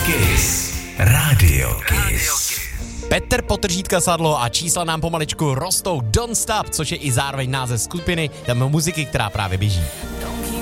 Kiss. Radio Kiss. Petr Potržítka Sadlo a čísla nám pomaličku rostou. Don't Stop, což je i zároveň název skupiny, tam muziky, která právě běží.